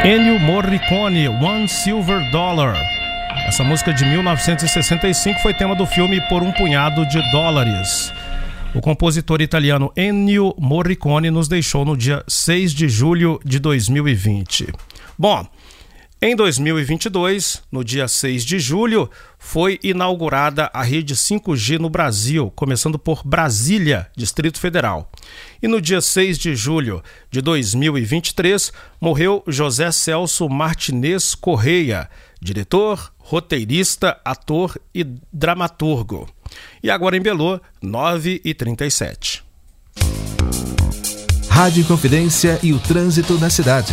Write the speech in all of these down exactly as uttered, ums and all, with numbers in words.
Ennio Morricone, One Silver Dollar. Essa música de mil novecentos e sessenta e cinco foi tema do filme Por um Punhado de Dólares. O compositor italiano Ennio Morricone nos deixou no dia seis de julho de dois mil e vinte. Bom, em dois mil e vinte e dois, no dia seis de julho, foi inaugurada a rede cinco G no Brasil, começando por Brasília, Distrito Federal. E no dia seis de julho de dois mil e vinte e três, morreu José Celso Martinez Correia, diretor, roteirista, ator e dramaturgo. E agora em Belô, nove e trinta e sete. Rádio Inconfidência e o trânsito na cidade.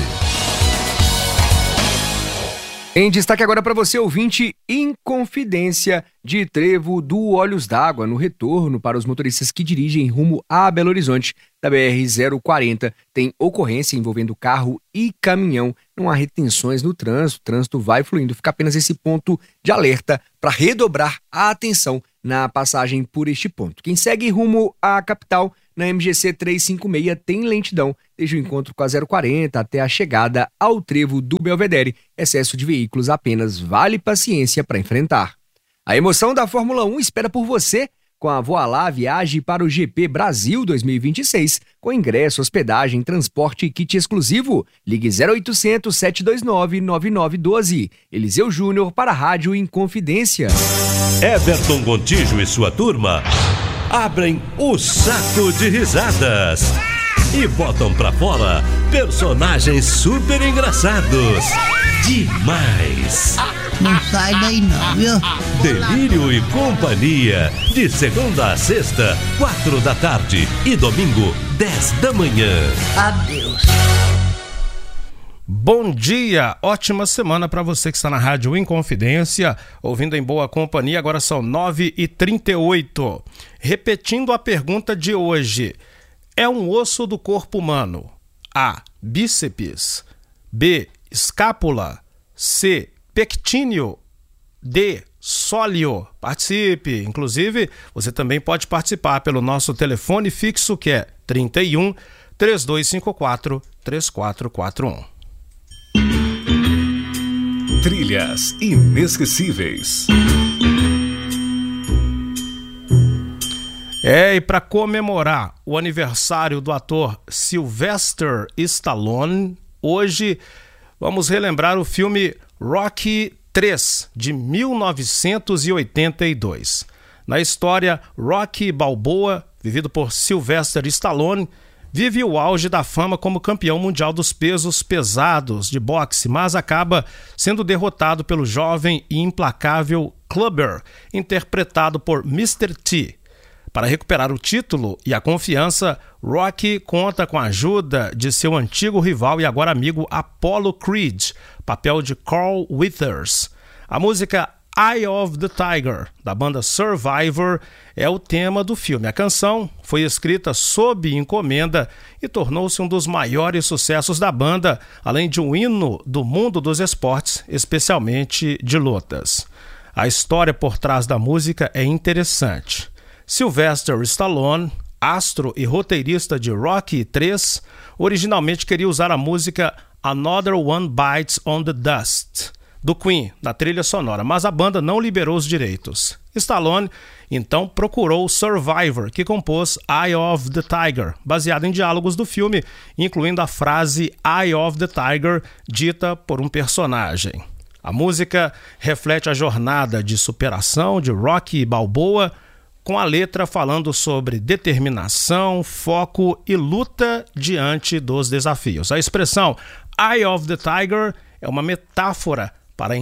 Em destaque agora para você, ouvinte, Inconfidência de Trevo do Olhos d'Água, no retorno para os motoristas que dirigem rumo a Belo Horizonte, da B R zero quarenta. Tem ocorrência envolvendo carro e caminhão. Não há retenções no trânsito, o trânsito vai fluindo. Fica apenas esse ponto de alerta para redobrar a atenção na passagem por este ponto. Quem segue rumo à capital, na M G C trezentos e cinquenta e seis, tem lentidão desde o encontro com a zero quarenta até a chegada ao trevo do Belvedere. Excesso de veículos apenas, vale paciência para enfrentar. A emoção da Fórmula um espera por você com a Voilá Viagem para o G P Brasil dois mil e vinte e seis, com ingresso, hospedagem, transporte e kit exclusivo. Ligue zero oitocentos, sete dois nove, nove nove um dois. Eliseu Júnior para a Rádio Inconfidência. Everton Gontijo e sua turma abrem o saco de risadas e botam pra fora personagens super engraçados. Demais! Não sai daí não, viu? Delírio e Companhia, de segunda a sexta, quatro da tarde e domingo, dez da manhã. Adeus. Bom dia, ótima semana para você que está na Rádio Inconfidência, ouvindo em boa companhia. Agora são nove e trinta e oito. Repetindo a pergunta de hoje: é um osso do corpo humano? A. Bíceps. B. Escápula. C. Pectíneo. D. Sóleo. Participe. Inclusive, você também pode participar pelo nosso telefone fixo, que é trinta e um, três dois cinco quatro, três quatro quatro um. Trilhas inesquecíveis. É, e para comemorar o aniversário do ator Sylvester Stallone, hoje vamos relembrar o filme Rocky três, de mil novecentos e oitenta e dois. Na história, Rocky Balboa, vivido por Sylvester Stallone, vive o auge da fama como campeão mundial dos pesos pesados de boxe, mas acaba sendo derrotado pelo jovem e implacável Clubber, interpretado por mister T. Para recuperar o título e a confiança, Rocky conta com a ajuda de seu antigo rival e agora amigo Apollo Creed, papel de Carl Weathers. A música Eye of the Tiger, da banda Survivor, é o tema do filme. A canção foi escrita sob encomenda e tornou-se um dos maiores sucessos da banda, além de um hino do mundo dos esportes, especialmente de lutas. A história por trás da música é interessante. Sylvester Stallone, astro e roteirista de Rocky três, originalmente queria usar a música Another One Bites on the Dust, do Queen, na trilha sonora, mas a banda não liberou os direitos. Stallone, então, procurou Survivor, que compôs Eye of the Tiger, baseado em diálogos do filme, incluindo a frase Eye of the Tiger, dita por um personagem. A música reflete a jornada de superação de Rocky Balboa, com a letra falando sobre determinação, foco e luta diante dos desafios. A expressão Eye of the Tiger é uma metáfora para a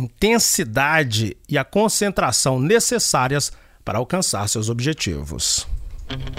intensidade e a concentração necessárias para alcançar seus objetivos.